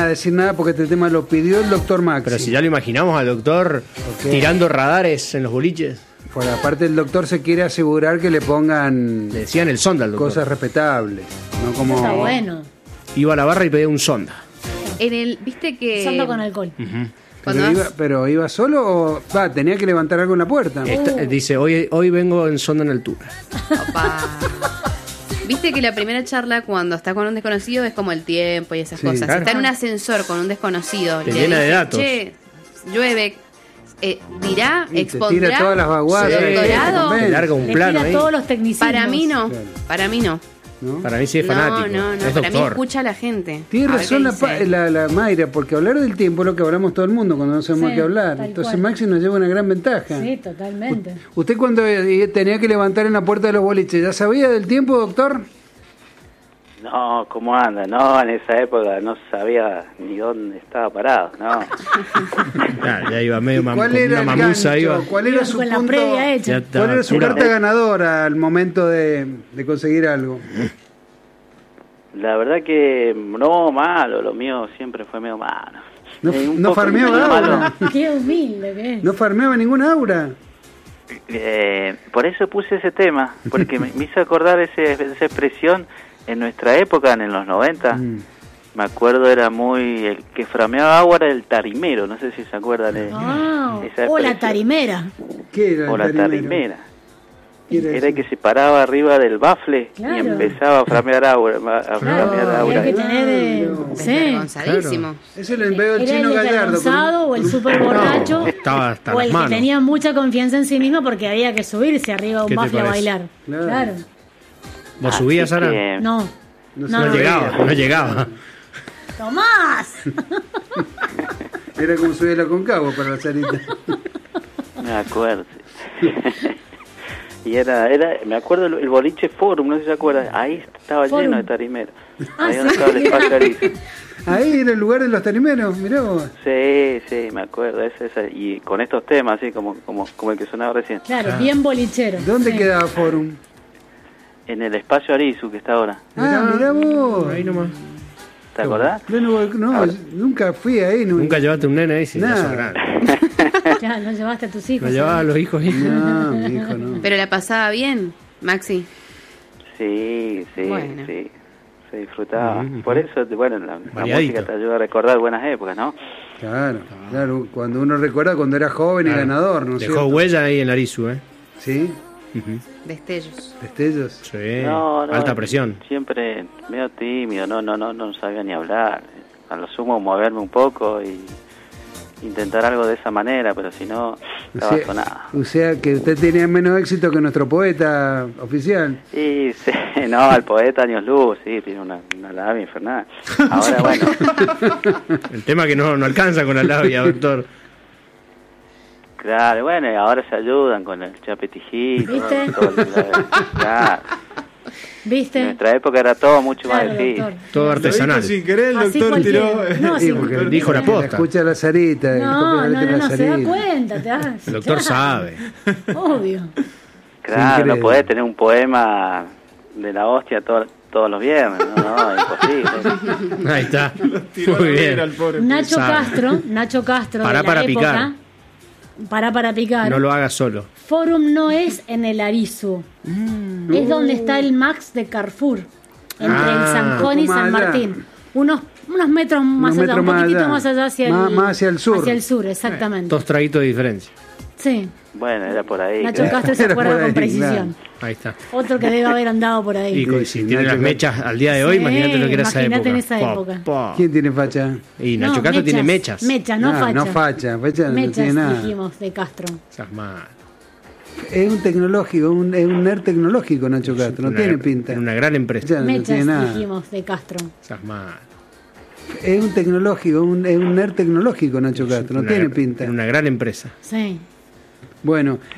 decir nada porque este tema lo pidió el doctor Maxi. Pero si ya lo imaginamos al doctor tirando radares en los boliches. Por aparte el doctor se quiere asegurar que le pongan... Le decían el sonda al doctor. Cosas respetables. No como... Está bueno. Iba a la barra y pedía un sonda. Viste que... Sonda con alcohol. Pero iba solo o tenía que levantar algo en la puerta. Dice, hoy vengo en sonda en altura. Opa. Viste que la primera charla cuando está con un desconocido es como el tiempo y esas cosas. Claro. Si está en un ascensor con un desconocido, Te llena de datos. Che, llueve, dirá, Y te expondrá tira todas las vaguadas. su doctorado. Te larga un Le plano tira ahí. todos los tecnicismos. Para mí no, Claro. para mí no. ¿No? Para mí sí es fanático. No, es para mí doctor. escucha a la gente. Tiene A ver razón qué dice. la Mayra, porque hablar del tiempo es lo que hablamos todo el mundo cuando no sabemos Sí, qué hablar. tal Entonces cual. Maxi nos lleva una gran ventaja. Sí, totalmente. ¿Usted cuando tenía que levantar en la puerta de los boliches, ya sabía del tiempo, doctor? No, ¿cómo anda? No, en esa época no sabía ni dónde estaba parado, no. Ya iba medio ¿Cuál con era una el mamuza. gancho? Iba. ¿Cuál era su Con la punto? previa hecha. Ya estaba ¿Cuál era su curado. carta ganadora al momento de conseguir algo? La verdad que no, malo, lo mío siempre fue medio malo. No, Un no poco farmeaba medio malo. aura. Qué humilde que es. No farmeaba ninguna aura. Por eso puse ese tema, porque me hizo acordar esa expresión en nuestra época, en los 90. Me acuerdo, era muy... El que frameaba agua era el tarimero, no sé si se acuerdan de Ah, esa o la expresión. tarimera. ¿Qué era O el la tarimero? tarimera. ¿Qué era Era eso? el que se paraba arriba del bafle Claro. y empezaba a framear agua. A framear Claro, agua. había que tener... Claro. sí. Desvergonzadísimo. Ese lo inventó el Era chino el Gallardo. desvergonzado o el súper borracho. Estaba hasta O las el que manos. tenía mucha confianza en sí mismo porque había que subirse arriba de un ¿Qué te bafle a parece? bailar. Claro. Claro. ¿Vos subías, Sara? No. No, No, No llegaba. ¡Tomás! Era como subir la Concagua para la salita. Me acuerdo. Y me acuerdo el boliche Forum, no sé si se acuerdan. Ahí estaba Forum. lleno de tarimeros. Ah, Ahí donde sí. estaba el espacio Ariza. Ahí era el lugar de los tarimeros, mirá vos. Sí, me acuerdo. Y con estos temas, así como el que sonaba recién. Claro, bien bolichero. ¿Dónde Sí. quedaba Forum? En el espacio Arizu que está ahora. Mirá vos. Ahí nomás. ¿Te acordás? No, nunca fui ahí. Nunca llevaste un nene ahí sin Nada. eso grande. Ya, no llevaste a tus No hijos. llevaba a los hijos ahí. No, mi hijo no. Pero la pasaba bien, Maxi. Sí. Bueno. Se disfrutaba. Por eso, bueno, la Variadito. música te ayuda a recordar buenas épocas, ¿no? Claro. Cuando uno recuerda cuando era joven y Claro. ganador, ¿no es Dejó cierto? huella ahí en Arizu, ¿eh? Sí, Destellos. destellos. Sí. No, Alta presión. Siempre medio tímido, no sabía ni hablar. A lo sumo moverme un poco y intentar algo de esa manera, pero si no, estaba sonado. O sea que usted tenía menos éxito que nuestro poeta oficial. Y sí, no, al poeta años luz, sí, tiene una labia infernal. Ahora, bueno, El tema que no alcanza con la labia, doctor. claro, bueno, y ahora se ayudan con el chapetijito. ¿Viste? Claro. En ¿Viste? nuestra época era todo mucho más Claro, difícil. doctor. Todo Lo artesanal. dijo sin querer, el Así doctor tiró. cualquiera. No, Sí, sí, porque dijo la posta. Escucha la Sarita. No, copia la letra de la se da Sarita. cuenta. Te das, El doctor claro. sabe. Obvio. Claro, Increíble. no podés tener un poema de la hostia todos los viernes, no, imposible. Ahí está. Tiró Muy la negra bien. al pobre. Nacho Sabe. Castro Pará de la para época. picar. Para picar. No lo hagas solo. Forum no es en el Arizu. Es donde está el Max de Carrefour. Entre el Sanjón y un poco San más allá. Martín. Unos metros más Unos allá, metros un más poquitito allá. más allá hacia el, Más hacia el sur. Hacia el sur, exactamente. Dos traguitos de diferencia. Sí. Bueno, era por ahí. Nacho claro. Castro se Era acuerda por ahí, con precisión. Ahí está. Otro que debe haber andado por ahí. Y si sí, tiene Nacho las mechas al día de hoy, Sí, imagínate lo que era esa imagínate época. en esa época. ¿Quién tiene facha? Y Nacho No, Castro tiene mechas. Mechas, no facha. No facha no Mechas, tiene nada. dijimos, de Castro. Esas mal. Es un tecnológico, es un nerd tecnológico Nacho Castro, no tiene pinta. En una gran empresa. Ya, no tiene Mechas, nada. dijimos, de Castro. Esas mal. Es un tecnológico, es un nerd tecnológico Nacho Castro, no tiene pinta. En una gran empresa. Sí. Bueno,